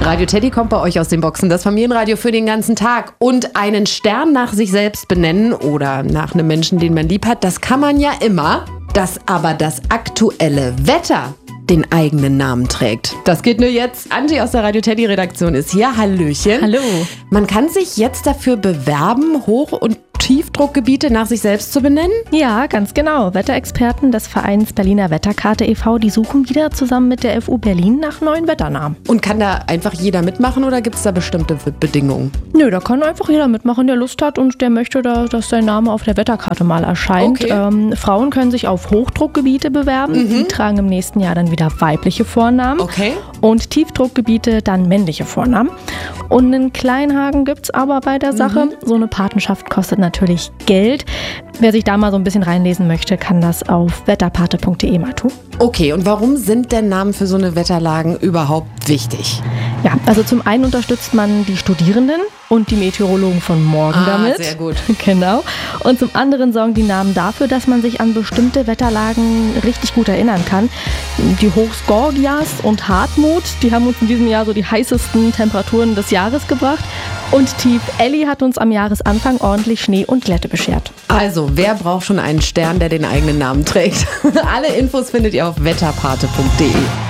Radio Teddy kommt bei euch aus den Boxen. Das Familienradio für den ganzen Tag. Und einen Stern nach sich selbst benennen oder nach einem Menschen, den man lieb hat, das kann man ja immer. Dass aber das aktuelle Wetter den eigenen Namen trägt. Das geht nur jetzt. Angie aus der Radio Teddy Redaktion ist hier. Hallöchen. Hallo. Man kann sich jetzt dafür bewerben, Hoch- und Tiefdruckgebiete nach sich selbst zu benennen? Ja, ganz genau. Wetterexperten des Vereins Berliner Wetterkarte e.V., die suchen wieder zusammen mit der FU Berlin nach neuen Wetternamen. Und kann da einfach jeder mitmachen oder gibt es da bestimmte Bedingungen? Nö, da kann einfach jeder mitmachen, der Lust hat und der möchte, dass sein Name auf der Wetterkarte mal erscheint. Okay. Frauen können sich auf Hochdruckgebiete bewerben. Die tragen im nächsten Jahr dann wieder weibliche Vornamen. Okay. Und Tiefdruckgebiete dann männliche Vornamen. Und einen Kleinhaken gibt es aber bei der Sache. So eine Patenschaft kostet natürlich Geld. Wer sich da mal so ein bisschen reinlesen möchte, kann das auf wetterpate.de mal tun. Okay, und warum sind denn Namen für so eine Wetterlagen überhaupt wichtig? Ja, also zum einen unterstützt man die Studierenden und die Meteorologen von morgen damit. Sehr gut. Genau. Und zum anderen sorgen die Namen dafür, dass man sich an bestimmte Wetterlagen richtig gut erinnern kann. Die Hochs Gorgias und Hartmut, die haben uns in diesem Jahr so die heißesten Temperaturen des Jahres gebracht. Und Tief Elli hat uns am Jahresanfang ordentlich Schnee und Glätte beschert. Also, wer braucht schon einen Stern, der den eigenen Namen trägt? Alle Infos findet ihr auf wetterpate.de.